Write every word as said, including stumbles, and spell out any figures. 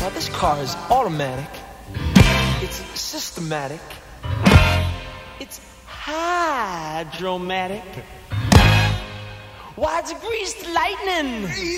Now this car is automatic. It's systematic. It's hydromatic. Why, it's greased lightning.